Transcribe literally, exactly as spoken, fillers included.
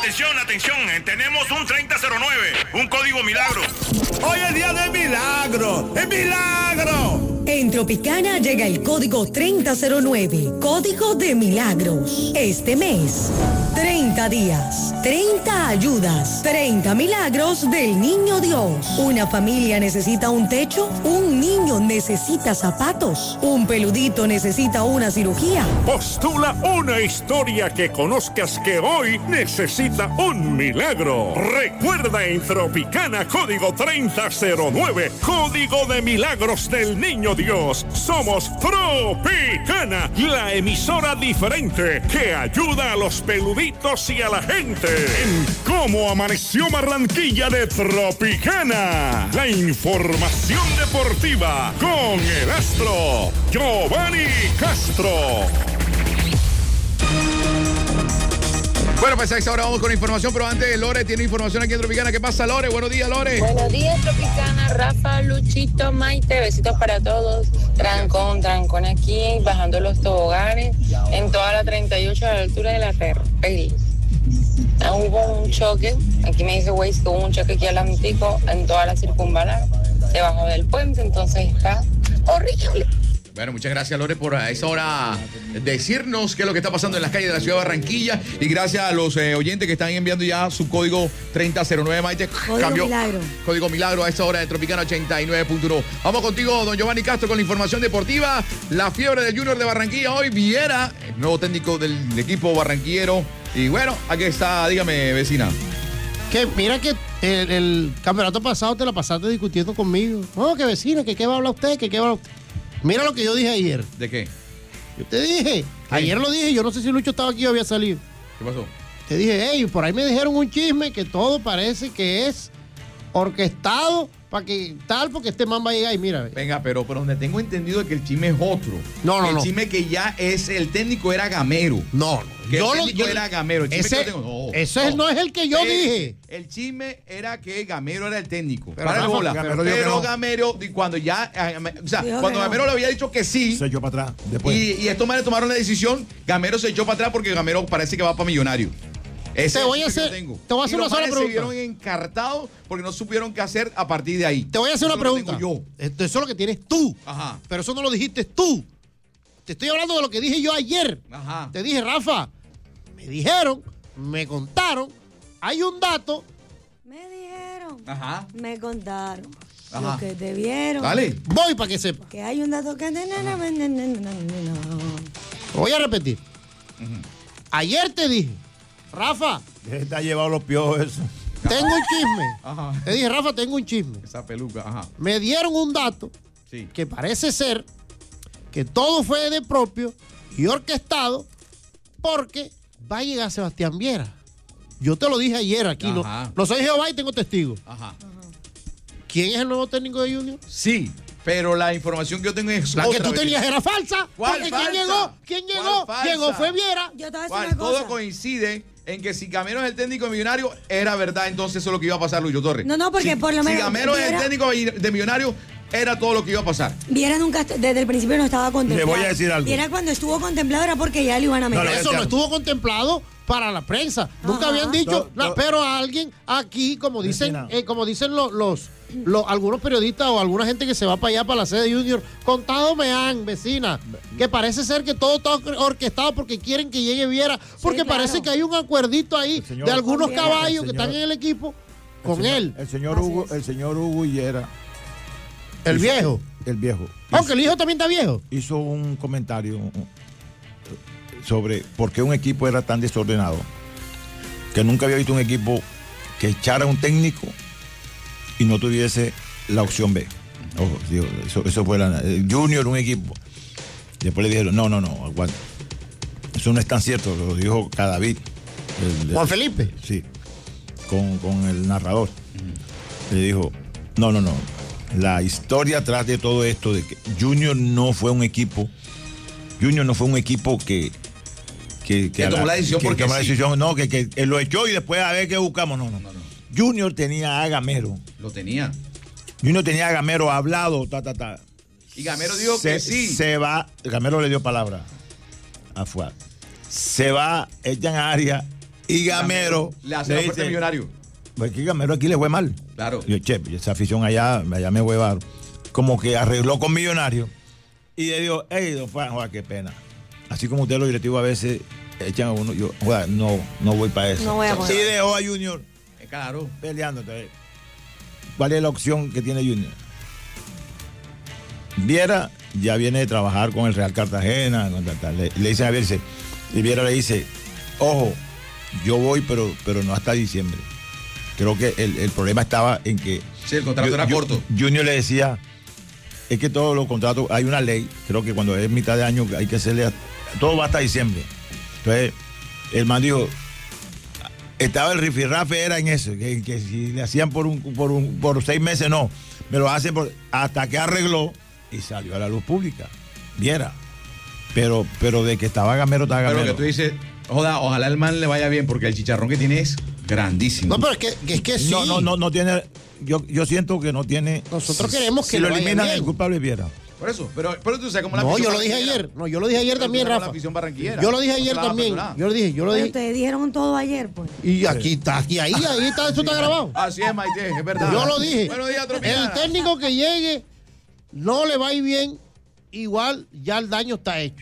Atención, atención, tenemos un treinta cero nueve, un código milagro. Hoy es día de milagro, ¡es milagro! En Tropicana llega el código treinta cero nueve, código de milagros. Este mes, treinta días, treinta ayudas, treinta milagros del Niño Dios. Una familia necesita un techo, un niño necesita zapatos, un peludito necesita una cirugía. Postula una historia que conozcas que hoy necesita un milagro. Recuerda en Tropicana, código treinta cero nueve, código de milagros del Niño Dios. Somos Tropicana, la emisora diferente que ayuda a los peluditos y a la gente. En Cómo Amaneció Barranquilla de Tropicana, la información deportiva con el astro Giovanni Castro. Bueno, pues a esta hora vamos con información, pero antes Lore tiene información aquí en Tropicana. ¿Qué pasa, Lore? Buenos días, Lore. Buenos días, Tropicana, Rafa, Luchito, Maite, besitos para todos. Trancón, trancón aquí, bajando los toboganes en toda la treinta y ocho a la altura de la Ferrey. Ah, hubo un choque, aquí me dice Waze que hubo un choque aquí al Antico en toda la circunvalar, debajo del puente, entonces está horrible. Bueno, muchas gracias, Lore, por a esa hora decirnos qué es lo que está pasando en las calles de la ciudad de Barranquilla. Y gracias a los eh, oyentes que están enviando ya su código treinta cero nueve, Maite. Código Cambió. milagro. Código milagro a esta hora de Tropicana ochenta y nueve punto uno. Vamos contigo, don Giovanni Castro, con la información deportiva. La fiebre del Junior de Barranquilla hoy. Viera, el nuevo técnico del equipo barranquillero. Y bueno, aquí está, dígame, vecina. Que mira que el, el campeonato pasado te la pasaste discutiendo conmigo. No, que vecina, que qué va a hablar usted, que qué va a hablar usted. Mira lo que yo dije ayer. ¿De qué? Yo te dije, ayer lo dije, yo no sé si Lucho estaba aquí o había salido. ¿Qué pasó? Te dije, hey, por ahí me dijeron un chisme que todo parece que es orquestado para que tal, porque este man va a llegar y mira. Venga, pero por donde tengo entendido es que el chisme es otro. No, no, el no. El chisme que ya es, el técnico era Gamero. No, no. Que yo el lo, técnico yo, era Gamero. El chisme ese, que yo tengo, no, ese no. no es el que yo el, dije. El chisme era que Gamero era el técnico. Pero para el Rafa, bola. Gamero Pero, dijo que no. Gamero, cuando ya, o sea, Dijo cuando que Gamero no. le había dicho que sí, Se echó para atrás. Después. y, y estos manes tomaron la decisión, Gamero se echó para atrás porque Gamero parece que va para Millonario. Ese Te voy a es el hacer- que yo tengo. te voy a hacer Y una los sola manes pregunta. se vieron encartados porque no supieron qué hacer a partir de ahí. Te voy a hacer Eso una es lo que pregunta. tengo yo. Esto, eso es lo que tienes tú. Ajá. Pero eso no lo dijiste tú. Te estoy hablando de lo que dije yo ayer. Ajá. Te dije, Rafa, me dijeron, me contaron, hay un dato. Me dijeron, Ajá. me contaron, Ajá. lo que te vieron. Dale. Voy para que sepa. Que hay un dato que... Lo voy a repetir. Ayer te dije, Rafa, Está llevado los piojos eso. tengo un chisme. Ajá. Te dije, Rafa, tengo un chisme. Esa peluca, ajá. Me dieron un dato Sí. que parece ser que todo fue de propio y orquestado porque va a llegar Sebastián Viera. Yo te lo dije ayer aquí, no, Ajá. no soy Jehová y tengo testigos. Ajá. ¿Quién es el nuevo técnico de Junior? Sí, pero la información que yo tengo es La que otra tú vez. tenías era falsa. ¿Cuál Porque falsa? ¿quién llegó? ¿Quién ¿Cuál llegó? falsa? Llegó fue Viera. Yo te voy a decir ¿Cuál? una Todo cosa. coincide en que si Gamero es el técnico de Millonario, era verdad, entonces eso es lo que iba a pasar, Lucho Torres. No, no, porque Si- por lo Si menos Gamero es el Viera- técnico de Millonario, era todo lo que iba a pasar. Viera nunca, desde el principio no estaba contemplado. Le voy a decir algo. Viera cuando estuvo contemplado era porque ya le iban a meter. No, le- Eso no estuvo contemplado para la prensa. Nunca habían dicho, No, no. no, pero a alguien aquí, como dicen, Vecina. eh, como dicen los, los, los- algunos periodistas o alguna gente que se va para allá, para la sede de Junior, contado me han, vecina, que parece ser que todo está or- orquestado porque quieren que llegue Viera, porque claro. parece que hay un acuerdito ahí El señor- de algunos Con Viera. caballos El que señor- están en el equipo El con señor- él, El señor Así Hugo, es. el señor Hugo Higuera, el hizo- viejo. el viejo. Aunque el hijo también está viejo. Hizo un comentario sobre por qué un equipo era tan desordenado, que nunca había visto un equipo que echara un técnico y no tuviese la opción B. Ojo, digo, eso, eso fue la, el Junior, un equipo. Después le dijeron, no, no, no, aguanta. Eso no es tan cierto, lo dijo Cadavid. el- Juan Felipe. Sí, con, con el narrador. Le dijo, no, no, no. La historia atrás de todo esto, de que Junior no fue un equipo, Junior no fue un equipo que... Que, Que tomó la decisión que porque tomó la sí. decisión, no, que, que, que lo echó y después a ver qué buscamos. No, no, No, no. Junior tenía a Gamero. Lo tenía. Junior tenía a Gamero hablado, ta, ta, ta. Y Gamero dijo se, que sí. Se va, Gamero le dio palabra a Fuad. Se va, echan a Arias Y Gamero le hace la oferta dice, Millonario. Pues que Gamero aquí le fue mal. Claro. Yo, che, esa afición allá, allá me huevaron. Como que arregló con Millonario. Y le dijo, hey, don Juan, joder, qué pena. Así como ustedes los directivos a veces echan a uno, yo, joder, no, no voy para eso. No voy a y dejó a Junior Eh, Claro. peleando. Entonces, ¿cuál es la opción que tiene Junior? Viera ya viene de trabajar con el Real Cartagena. Con tal, tal. Le, le dicen a Bielsa, y Viera le dice, ojo, yo voy, pero, pero no hasta diciembre. Creo que el, el problema estaba en que... Sí, el contrato yo, era yo, corto. Junior le decía, es que todos los contratos, hay una ley, creo que cuando es mitad de año hay que hacerle, todo va hasta diciembre. Entonces, el man dijo, estaba el rifirrafe, era en eso, que, que si le hacían por un, por un por seis meses, no, me lo hacen por, hasta que arregló y salió a la luz pública. Viera. Pero, pero de que estaba Gamero, estaba Gamero. Pero que tú dices, joda, ojalá el man le vaya bien, porque el chicharrón que tiene es grandísimo. No, pero es que, que es que sí. No, no, no, no tiene, yo, yo siento que no tiene. Nosotros queremos que si le lo vaya eliminan, bien. el culpable es Viera. Por eso, pero, pero tú sabes cómo la No, afición yo lo dije barranquillera- ayer. No, yo lo dije ayer Pero también, tú sabes Rafa. la afición barranquillera. Yo lo dije No ayer se la va a también. perdonar. Yo lo dije, yo lo Pero dije. ustedes dijeron todo ayer, pues. Y aquí está, aquí, ahí, ahí está, eso está grabado. Así es, Maite, es verdad. Yo lo dije. Buenos días, El Tropicana. técnico que llegue no le va a ir bien, igual ya el daño está hecho.